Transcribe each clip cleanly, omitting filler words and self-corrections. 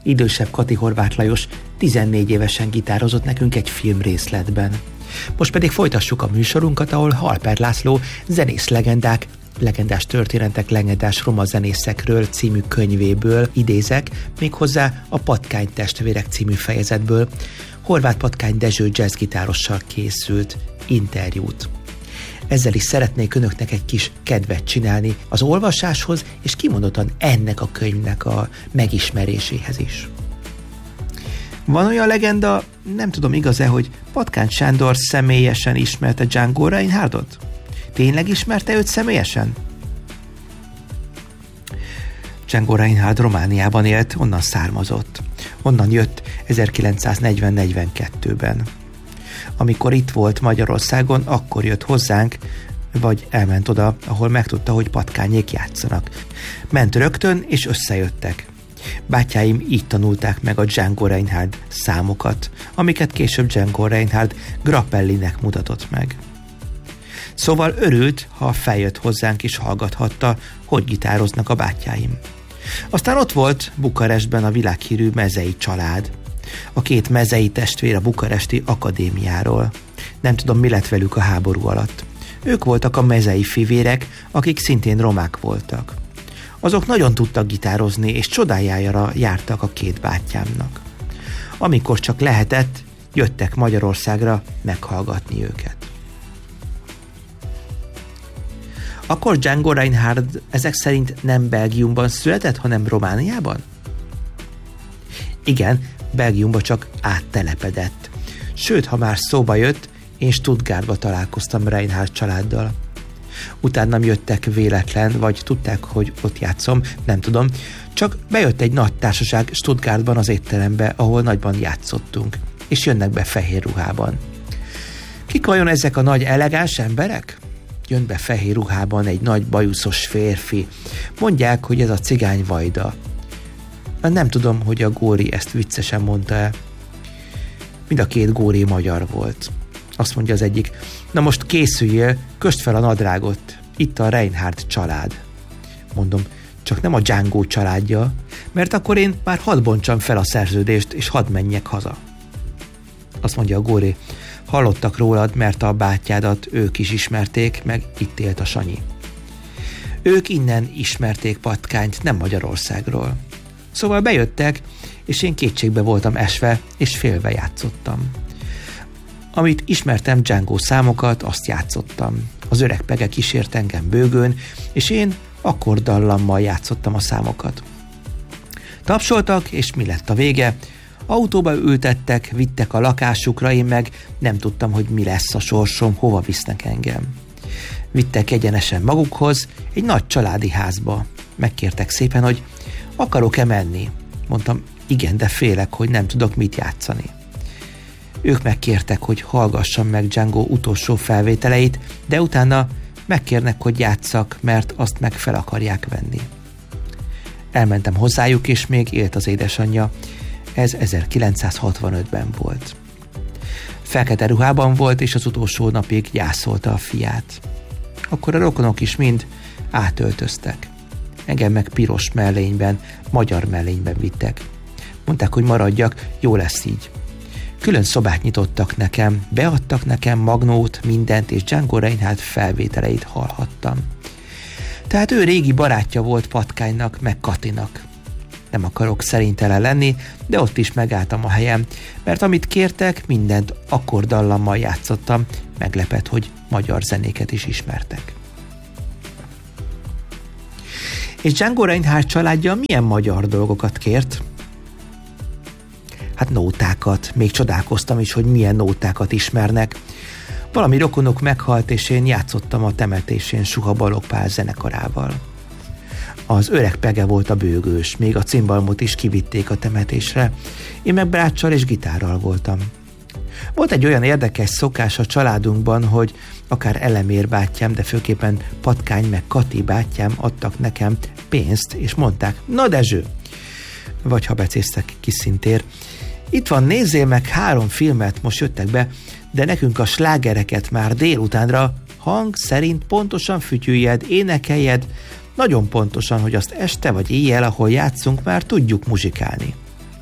idősebb Kati Horváth Lajos 14 évesen gitározott nekünk egy filmrészletben. Most pedig folytassuk a műsorunkat, ahol Halper László zenész legendák, legendás történetek, legendás roma zenészekről című könyvéből idézek, méghozzá a Patkány testvérek című fejezetből Horváth Patkány Dezső jazzgitárossal készült interjút. Ezzel is szeretnék önöknek egy kis kedvet csinálni az olvasáshoz, és kimondottan ennek a könyvnek a megismeréséhez is. Van olyan legenda, nem tudom igaz-e, hogy Patkány Sándor személyesen ismerte Django Reinhardtot? Tényleg ismerte őt személyesen? Django Reinhardt Romániában élt, onnan származott. Onnan jött 1940-42-ben. Amikor itt volt Magyarországon, akkor jött hozzánk, vagy elment oda, ahol megtudta, hogy patkányék játszanak. Ment rögtön, és összejöttek. Bátyáim így tanulták meg a Django Reinhardt számokat, amiket később Django Reinhardt Grappellinek mutatott meg. Szóval örült, ha feljött hozzánk és hallgathatta, hogy gitároznak a bátyáim. Aztán ott volt Bukarestben a világhírű mezei család. A két mezei testvér a bukaresti akadémiáról. Nem tudom, mi lett velük a háború alatt. Ők voltak a mezei fivérek, akik szintén romák voltak. Azok nagyon tudtak gitározni, és csodájára jártak a két bátyámnak. Amikor csak lehetett, jöttek Magyarországra meghallgatni őket. Akkor Django Reinhardt ezek szerint nem Belgiumban született, hanem Romániában? Igen, Belgiumba csak áttelepedett. Sőt, ha már szóba jött, én Stuttgartba találkoztam Reinhardt családdal. Utánam jöttek véletlen, vagy tudták, hogy ott játszom, nem tudom, csak bejött egy nagy társaság Stuttgartban az étterembe, ahol nagyban játszottunk, és jönnek be fehér ruhában. Kik vajon ezek a nagy elegáns emberek? Jön be fehér ruhában egy nagy bajuszos férfi. Mondják, hogy ez a cigány Vajda. Nem tudom, hogy a góri ezt viccesen mondta-e. Mind a két góri magyar volt. Azt mondja az egyik, na most készüljél, kösd fel a nadrágot, itt a Reinhardt család. Mondom, csak nem a Django családja, mert akkor én már hadd bontsam fel a szerződést, és hadd menjek haza. Azt mondja a góri, hallottak rólad, mert a bátyádat ők is ismerték, meg itt élt a Sanyi. Ők innen ismerték Patkányt, nem Magyarországról. Szóval bejöttek, és én kétségbe voltam esve, és félve játszottam. Amit ismertem Django számokat, azt játszottam. Az öreg Pege kísért engem bőgőn, és én akkorddallammal játszottam a számokat. Tapsoltak, és mi lett a vége? Autóba ültettek, vittek a lakásukra, én meg nem tudtam, hogy mi lesz a sorsom, hova visznek engem. Vittek egyenesen magukhoz, egy nagy családi házba. Megkértek szépen, hogy akarok-e menni? Mondtam, igen, de félek, hogy nem tudok mit játszani. Ők megkértek, hogy hallgassam meg Django utolsó felvételeit, de utána megkérnek, hogy játsszak, mert azt meg fel akarják venni. Elmentem hozzájuk, és még élt az édesanyja. Ez 1965-ben volt. Fekete ruhában volt, és az utolsó napig gyászolta a fiát. Akkor a rokonok is mind átöltöztek. Engem meg piros mellényben, magyar mellényben vittek. Mondták, hogy maradjak, jó lesz így. Külön szobát nyitottak nekem, beadtak nekem magnót, mindent, és Django Reinhardt felvételeit hallhattam. Tehát ő régi barátja volt Patkánynak, meg Katinak. Nem akarok szerintelen lenni, de ott is megálltam a helyem, mert amit kértek, mindent akkorddallammal játszottam, meglepett, hogy magyar zenéket is ismertek. És Django Reinhardt családja milyen magyar dolgokat kért? Hát nótákat, még csodálkoztam is, hogy milyen nótákat ismernek. Valami rokonok meghalt, és én játszottam a temetésén Suha Balogh Pál zenekarával. Az öreg Pege volt a bőgős, még a cimbalmot is kivitték a temetésre, én meg bráccsal és gitárral voltam. Volt egy olyan érdekes szokás a családunkban, hogy akár Elemér bátyám, de főképpen Patkány meg Kati bátyám adtak nekem pénzt, és mondták, na Dezső, vagy ha becéztek Kisszintér, itt van, nézzél meg 3 filmet, most jöttek be, de nekünk a slágereket már délutánra hang szerint pontosan fütyüljed, énekeljed, nagyon pontosan, hogy azt este vagy éjjel, ahol játszunk, már tudjuk muzsikálni.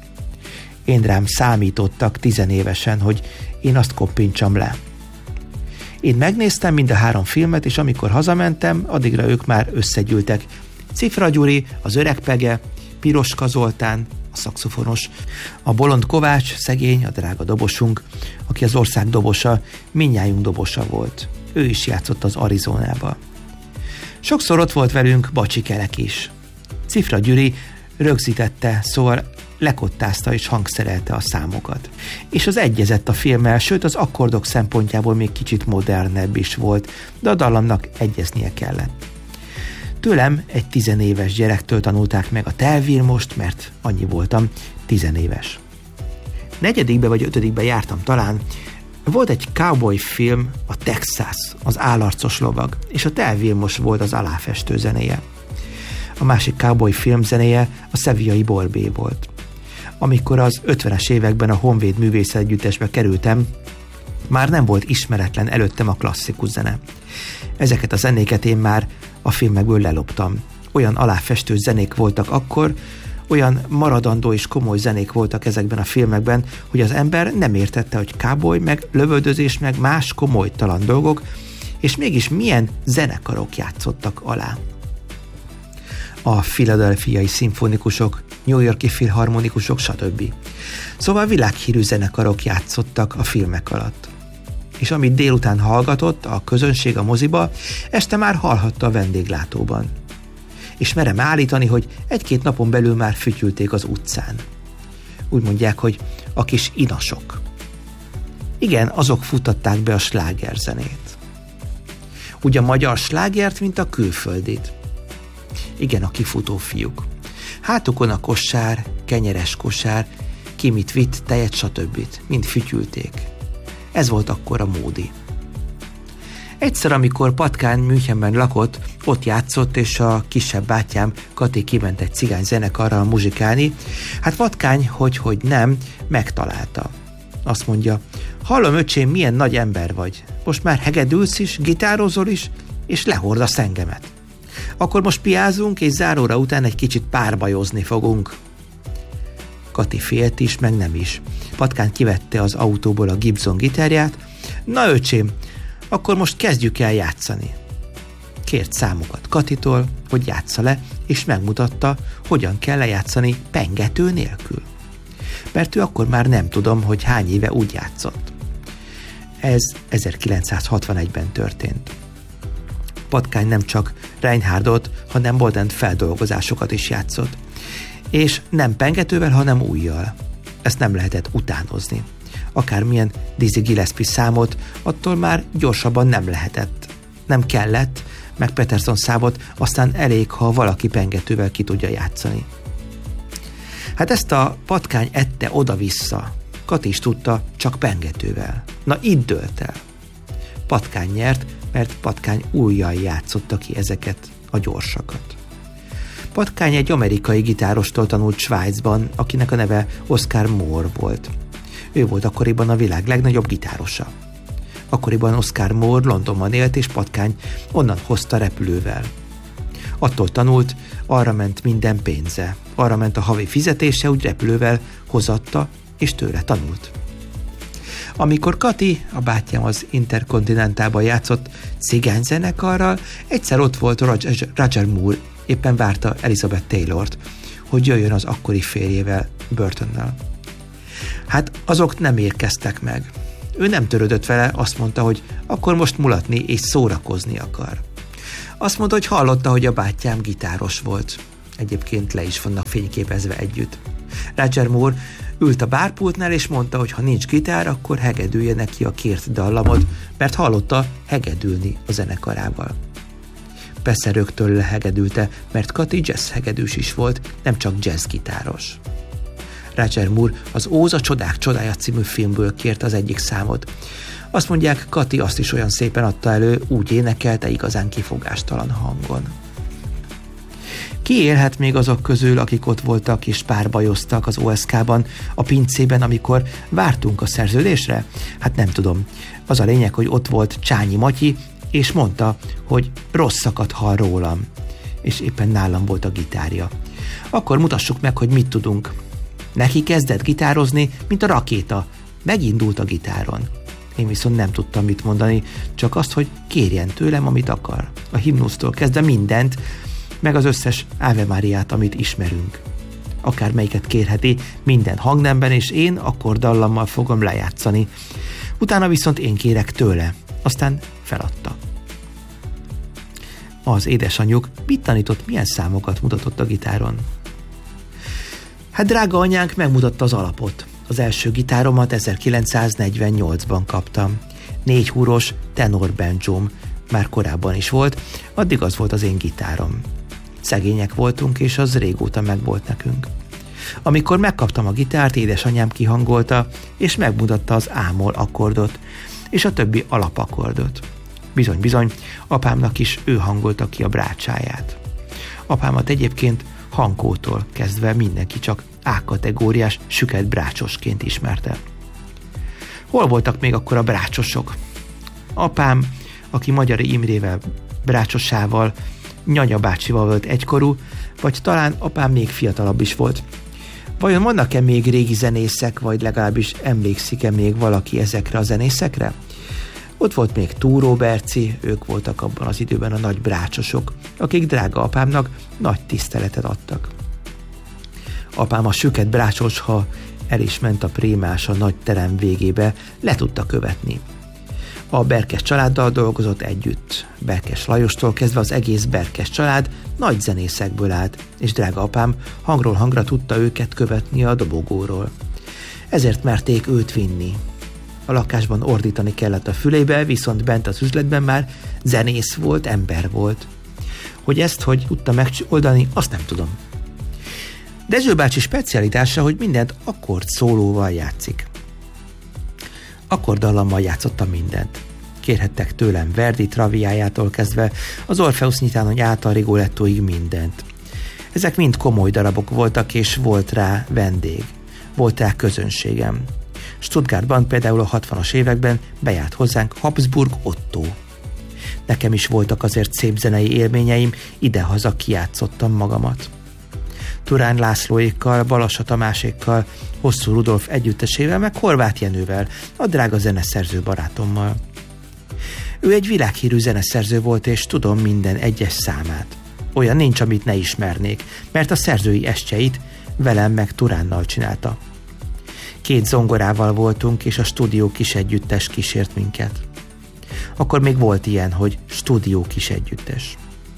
Én rám számítottak 10 évesen, hogy én azt koppintsam le. Én megnéztem mind a 3 filmet, és amikor hazamentem, addigra ők már összegyűltek. Cifra Gyuri, az öreg Pege, Piroska Zoltán, a szaxofonos, a bolond Kovács, szegény, a drága dobosunk, aki az ország dobosa, mindnyájunk dobosa volt. Ő is játszott az Arizonába. Sokszor ott volt velünk Bacsi Kelek is. Cifra Gyuri rögzítette, szóval lekottázta és hangszerelte a számokat. És az egyezett a filmmel, sőt az akkordok szempontjából még kicsit modernebb is volt, de a dallamnak egyeznie kellett. Tőlem egy 10 éves gyerektől tanulták meg a telvilmost, mert annyi voltam, 10 éves. 4. vagy 5. jártam talán, volt egy cowboy film, a Texas, az állarcos lovag, és a telvilmos volt az aláfestő zenéje. A másik cowboy film zenéje a Sevillai Borbé volt. Amikor az 50-es években a Honvéd művészetegyüttesbe kerültem, már nem volt ismeretlen előttem a klasszikus zene. Ezeket a zenéket én már a filmekből leloptam. Olyan aláfestő zenék voltak akkor, olyan maradandó és komoly zenék voltak ezekben a filmekben, hogy az ember nem értette, hogy cowboy, meg lövöldözés, meg más komolytalan dolgok, és mégis milyen zenekarok játszottak alá. A philadelphiai szimfonikusok, New Yorki filharmonikusok, stb. Szóval világhírű zenekarok játszottak a filmek alatt. És amit délután hallgatott a közönség a moziba, este már hallhatta a vendéglátóban. És merem állítani, hogy 1-2 napon belül már fütyülték az utcán. Úgy mondják, hogy a kis inasok. Igen, azok futtatták be a slágerzenét. Úgy a magyar slágert, mint a külföldit. Igen, a kifutó fiúk. Hátukon a kosár, kenyeres kosár, ki mit vitt, tejet, stb. Mind fütyülték. Ez volt akkor a módi. Egyszer, amikor Patkány Münchenben lakott, ott játszott, és a kisebb bátyám Kati kiment egy cigány zenekarral muzsikálni. Hát Patkány, hogy nem, megtalálta. Azt mondja, hallom öcsém, milyen nagy ember vagy. Most már hegedülsz is, gitározol is, és lehordasz engemet. Akkor most piázunk, és záróra után egy kicsit párbajozni fogunk. Kati félt is, meg nem is. Patkány kivette az autóból a Gibson gitárját. Na öcsém, akkor most kezdjük el játszani. Kért számokat Katitól, hogy játsza le, és megmutatta, hogyan kell lejátszani pengető nélkül. Mert ő akkor már nem tudom, hogy hány éve úgy játszott. Ez 1961-ben történt. Patkány nem csak Reinhardtot, hanem modern feldolgozásokat is játszott. És nem pengetővel, hanem ujjal. Ezt nem lehetett utánozni. Akármilyen Dizzy Gillespie számot, attól már gyorsabban nem lehetett. Nem kellett, meg Peterson számot, aztán elég, ha valaki pengetővel ki tudja játszani. Hát ezt a Patkány ette oda-vissza. Kati is tudta, csak pengetővel. Na itt dőlt el. Patkány nyert, mert Patkány ujjal játszotta ki ezeket a gyorsakat. Patkány egy amerikai gitárostól tanult Svájcban, akinek a neve Oscar Moore volt. Ő volt akkoriban a világ legnagyobb gitárosa. Akkoriban Oscar Moore Londonban élt, és Patkány onnan hozta repülővel. Attól tanult, arra ment minden pénze. Arra ment a havi fizetése, úgy repülővel hozatta, és tőle tanult. Amikor Kati, a bátyám az Intercontinentálban játszott cigányzenekarral, egyszer ott volt Roger Moore, éppen várta Elizabeth Taylort, hogy jöjjön az akkori férjével, Burtonnal. Hát azok nem érkeztek meg. Ő nem törődött vele, azt mondta, hogy akkor most mulatni és szórakozni akar. Azt mondta, hogy hallotta, hogy a bátyám gitáros volt. Egyébként le is vannak fényképezve együtt. Roger Moore ült a bárpultnál, és mondta, hogy ha nincs gitár, akkor hegedülje neki a kért dallamot, mert hallotta hegedülni a zenekarával. Persze rögtön lehegedülte, mert Kati jazz hegedűs is volt, nem csak jazz gitáros. Roger Moore az Óza csodák csodája című filmből kért az egyik számot. Azt mondják, Kati azt is olyan szépen adta elő, úgy énekelte igazán kifogástalan hangon. Ki élhet még azok közül, akik ott voltak és párbajoztak az OSK-ban, a pincében, amikor vártunk a szerződésre? Hát nem tudom. Az a lényeg, hogy ott volt Csányi Matyi, és mondta, hogy rosszakat hall rólam, és éppen nálam volt a gitárja. Akkor mutassuk meg, hogy mit tudunk. Neki kezdett gitározni, mint a rakéta. Megindult a gitáron. Én viszont nem tudtam mit mondani, csak azt, hogy kérjen tőlem, amit akar. A himnusztól kezdve mindent, meg az összes Ave Mariát, amit ismerünk. Akármelyiket kérheti, minden hangnemben, és én akkordallammal fogom lejátszani. Utána viszont én kérek tőle. Aztán feladta. Az édesanyjuk mit tanított, milyen számokat mutatott a gitáron? Hát drága anyánk megmutatta az alapot. Az első gitáromat 1948-ban kaptam. 4 húros tenor banjóm, már korábban is volt, addig az volt az én gitárom. Szegények voltunk, és az régóta megvolt nekünk. Amikor megkaptam a gitárt, édesanyám kihangolta, és megmutatta az A-moll akkordot, és a többi alapakordot. Bizony, apámnak is ő hangolta ki a brácsáját. Apámat egyébként Hankótól kezdve mindenki csak A-kategóriás süket brácsosként ismerte. Hol voltak még akkor a brácsosok? Apám, aki Magyari Imrével, brácsosával, Nyanya bácsival volt egykorú, vagy talán apám még fiatalabb is volt. Vajon vannak-e még régi zenészek, vagy legalábbis emlékszik-e még valaki ezekre a zenészekre? Ott volt még Túró Berci, ők voltak abban az időben a nagy brácsosok, akik drága apámnak nagy tiszteletet adtak. Apám a süket brácsos, ha el is ment a prémás a nagy terem végébe, le tudta követni. A Berkes családdal dolgozott együtt. Berkes Lajostól kezdve az egész Berkes család nagy zenészekből állt, és drága apám hangról hangra tudta őket követni a dobogóról. Ezért merték őt vinni. A lakásban ordítani kellett a fülébe, viszont bent az üzletben már zenész volt, ember volt. Hogy ezt hogy tudta megoldani, azt nem tudom. Dezső bácsi specialitása, hogy mindent akkord szólóval játszik. Akkordallammal játszottam mindent. Kérhettek tőlem Verdi Traviájától kezdve az Orpheus Nyitánony által Rigolettóig mindent. Ezek mind komoly darabok voltak, és volt rá vendég. Volt rá közönségem. Stuttgartban például a 60-as években bejárt hozzánk Habsburg Otto. Nekem is voltak azért szép zenei élményeim, idehaza kijátszottam magamat. Turán Lászlóékkal, Balassa Tamásékkal, Hosszú Rudolf együttesével, meg Horváth Jenővel, a drága zeneszerző barátommal. Ő egy világhírű zeneszerző volt, és tudom minden egyes számát. Olyan nincs, amit ne ismernék, mert a szerzői estjeit velem meg Turánnal csinálta. 2 zongorával voltunk, és a stúdió kis együttes kísért minket. Akkor még volt ilyen, hogy stúdió kis együttes.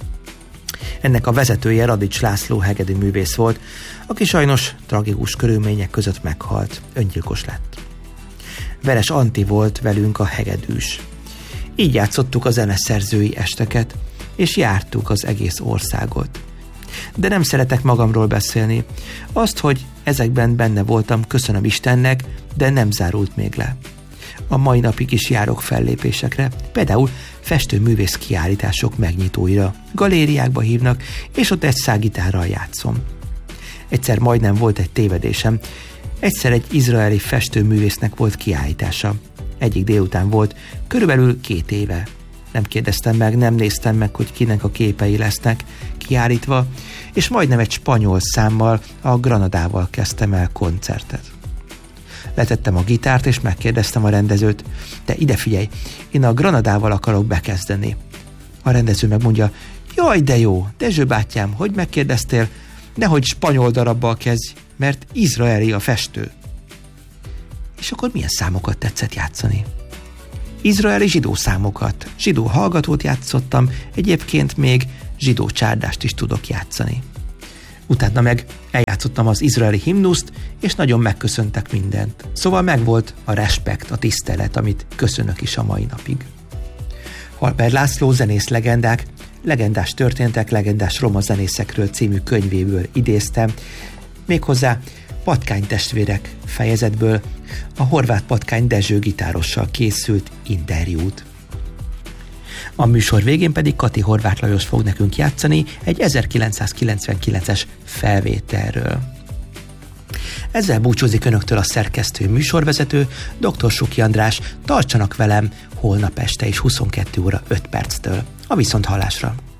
Ennek a vezetője Radics László hegedű művész volt, aki sajnos tragikus körülmények között meghalt, öngyilkos lett. Veres Anti volt velünk a hegedűs. Így játszottuk a zeneszerzői esteket, és jártuk az egész országot. De nem szeretek magamról beszélni. Azt, hogy ezekben benne voltam, köszönöm Istennek, de nem zárult még le. A mai napig is járok fellépésekre, például festőművész kiállítások megnyitóira, galériákba hívnak, és ott egy szágitárral játszom. Egyszer majdnem volt egy tévedésem. Egyszer egy izraeli festőművésznek volt kiállítása. Egyik délután volt, körülbelül 2 éve. Nem kérdeztem meg, nem néztem meg, hogy kinek a képei lesznek kiállítva, és majdnem egy spanyol számmal, a Granadával kezdtem el koncertet. Letettem a gitárt, és megkérdeztem a rendezőt, de ide figyelj, én a Granadával akarok bekezdeni. A rendező megmondja, jaj, de jó, Dezső bátyám, hogy megkérdeztél, nehogy spanyol darabbal kezdj, mert izraeli a festő. És akkor milyen számokat tetszett játszani? Izraeli zsidó számokat, zsidó hallgatót játszottam, egyébként még zsidó csárdást is tudok játszani. Utána meg eljátszottam az izraeli himnuszt, és nagyon megköszöntek mindent. Szóval megvolt a respekt, a tisztelet, amit köszönök is a mai napig. Halper László zenész legendák, legendás történetek, legendás roma zenészekről című könyvéből idéztem, méghozzá Patkány testvérek fejezetből a Horváth Patkány Dezső gitárossal készült interjút. A műsor végén pedig Kati Horváth Lajos fog nekünk játszani egy 1999-es felvételről. Ezzel búcsúzik önöktől a szerkesztő műsorvezető, dr. Suki András. Tartsanak velem holnap este is 22 óra 5 perctől. A viszonthallásra!